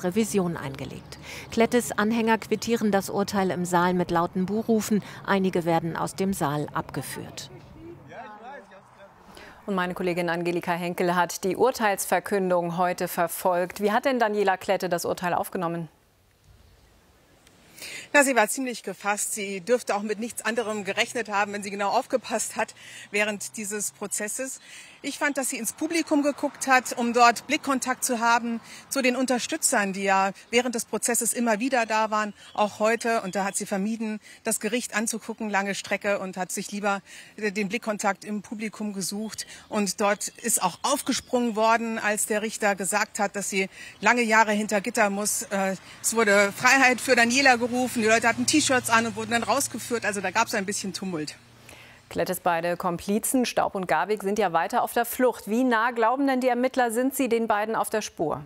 als Revision eingelegt. Klettes Anhänger quittieren das Urteil im Saal mit lauten Buhrufen. Einige werden aus dem Saal abgeführt. Und meine Kollegin Angelika Henkel hat die Urteilsverkündung heute verfolgt. Wie hat denn Daniela Klette das Urteil aufgenommen? Na, sie war ziemlich gefasst. Sie dürfte auch mit nichts anderem gerechnet haben, wenn sie genau aufgepasst hat während dieses Prozesses. Ich fand, dass sie ins Publikum geguckt hat, um dort Blickkontakt zu haben zu den Unterstützern, die ja während des Prozesses immer wieder da waren, auch heute. Und da hat sie vermieden, das Gericht anzugucken, lange Strecke, und hat sich lieber den Blickkontakt im Publikum gesucht. Und dort ist auch aufgesprungen worden, als der Richter gesagt hat, dass sie lange Jahre hinter Gitter muss. Es wurde Freiheit für Daniela gerufen. Die Leute hatten T-Shirts an und wurden dann rausgeführt. Also da gab es ein bisschen Tumult. Klettes beide Komplizen, Staub und Garwig, sind ja weiter auf der Flucht. Wie nah, glauben denn die Ermittler, sind sie den beiden auf der Spur?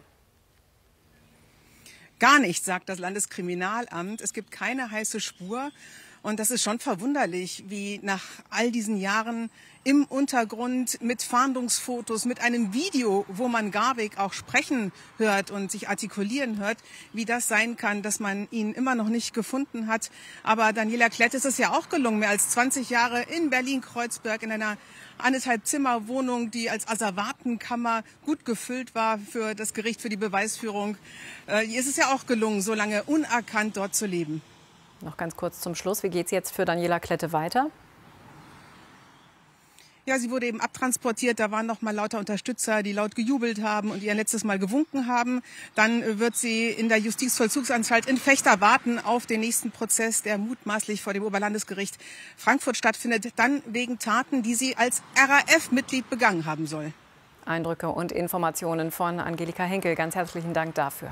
Gar nicht, sagt das Landeskriminalamt. Es gibt keine heiße Spur. Und das ist schon verwunderlich, wie nach all diesen Jahren im Untergrund mit Fahndungsfotos, mit einem Video, wo man Garwig auch sprechen hört und sich artikulieren hört, wie das sein kann, dass man ihn immer noch nicht gefunden hat. Aber Daniela Klette ist es ja auch gelungen, mehr als 20 Jahre in Berlin-Kreuzberg in einer 1,5 Zimmer Wohnung, die als Asservatenkammer gut gefüllt war für das Gericht, für die Beweisführung. Ihr ist es ja auch gelungen, so lange unerkannt dort zu leben. Noch ganz kurz zum Schluss. Wie geht es jetzt für Daniela Klette weiter? Ja, sie wurde eben abtransportiert. Da waren noch mal lauter Unterstützer, die laut gejubelt haben und ihr letztes Mal gewunken haben. Dann wird sie in der Justizvollzugsanstalt in Vechta warten auf den nächsten Prozess, der mutmaßlich vor dem Oberlandesgericht Frankfurt stattfindet. Dann wegen Taten, die sie als RAF-Mitglied begangen haben soll. Eindrücke und Informationen von Angelika Henkel. Ganz herzlichen Dank dafür.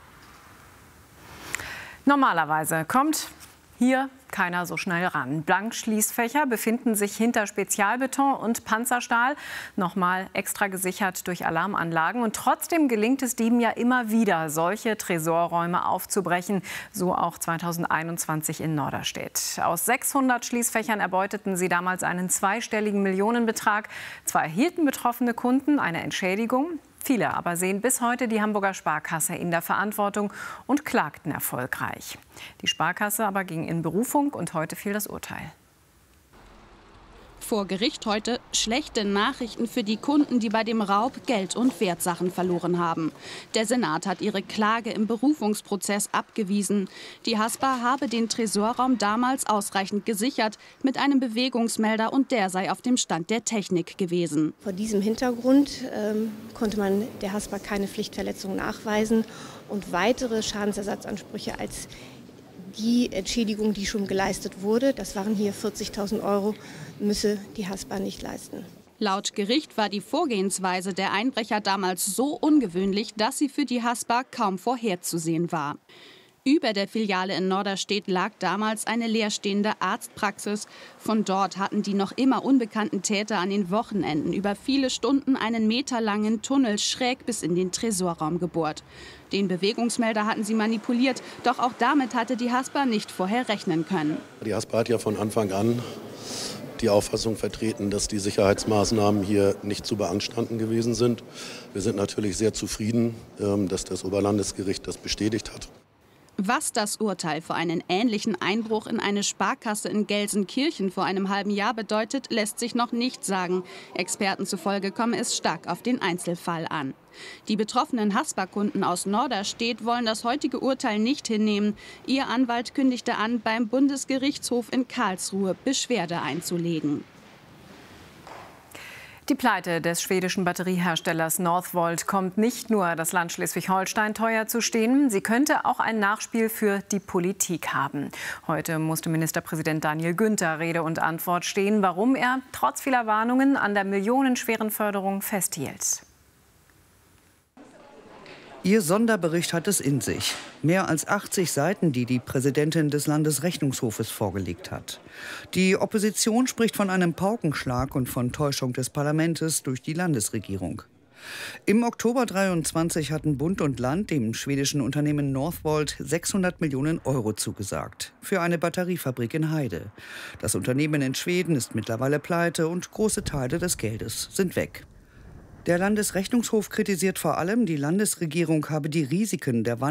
Normalerweise kommt hier keiner so schnell ran. Blankschließfächer befinden sich hinter Spezialbeton und Panzerstahl, nochmal extra gesichert durch Alarmanlagen. Und trotzdem gelingt es Dieben ja immer wieder, solche Tresorräume aufzubrechen, so auch 2021 in Norderstedt. Aus 600 Schließfächern erbeuteten sie damals einen zweistelligen Millionenbetrag. Zwar erhielten betroffene Kunden eine Entschädigung, viele aber sehen bis heute die Hamburger Sparkasse in der Verantwortung und klagten erfolgreich. Die Sparkasse aber ging in Berufung und heute fiel das Urteil. Vor Gericht heute schlechte Nachrichten für die Kunden, die bei dem Raub Geld und Wertsachen verloren haben. Der Senat hat ihre Klage im Berufungsprozess abgewiesen. Die Haspa habe den Tresorraum damals ausreichend gesichert mit einem Bewegungsmelder und der sei auf dem Stand der Technik gewesen. Vor diesem Hintergrund konnte man der Haspa keine Pflichtverletzung nachweisen und weitere Schadensersatzansprüche als die Entschädigung, die schon geleistet wurde, das waren hier 40.000 €, müsse die Haspa nicht leisten. Laut Gericht war die Vorgehensweise der Einbrecher damals so ungewöhnlich, dass sie für die Haspa kaum vorherzusehen war. Über der Filiale in Norderstedt lag damals eine leerstehende Arztpraxis. Von dort hatten die noch immer unbekannten Täter an den Wochenenden über viele Stunden einen meterlangen Tunnel schräg bis in den Tresorraum gebohrt. Den Bewegungsmelder hatten sie manipuliert, doch auch damit hatte die Haspa nicht vorher rechnen können. Die Haspa hat ja von Anfang an die Auffassung vertreten, dass die Sicherheitsmaßnahmen hier nicht zu beanstanden gewesen sind. Wir sind natürlich sehr zufrieden, dass das Oberlandesgericht das bestätigt hat. Was das Urteil für einen ähnlichen Einbruch in eine Sparkasse in Gelsenkirchen vor einem halben Jahr bedeutet, lässt sich noch nicht sagen. Experten zufolge komme es stark auf den Einzelfall an. Die betroffenen Haspa-Kunden aus Norderstedt wollen das heutige Urteil nicht hinnehmen. Ihr Anwalt kündigte an, beim Bundesgerichtshof in Karlsruhe Beschwerde einzulegen. Die Pleite des schwedischen Batterieherstellers Northvolt kommt nicht nur das Land Schleswig-Holstein teuer zu stehen, sie könnte auch ein Nachspiel für die Politik haben. Heute musste Ministerpräsident Daniel Günther Rede und Antwort stehen, warum er trotz vieler Warnungen an der millionenschweren Förderung festhielt. Ihr Sonderbericht hat es in sich. Mehr als 80 Seiten, die die Präsidentin des Landesrechnungshofes vorgelegt hat. Die Opposition spricht von einem Paukenschlag und von Täuschung des Parlaments durch die Landesregierung. Im Oktober 23 hatten Bund und Land dem schwedischen Unternehmen Northvolt 600 Millionen € zugesagt für eine Batteriefabrik in Heide. Das Unternehmen in Schweden ist mittlerweile pleite und große Teile des Geldes sind weg. Der Landesrechnungshof kritisiert vor allem, die Landesregierung habe die Risiken der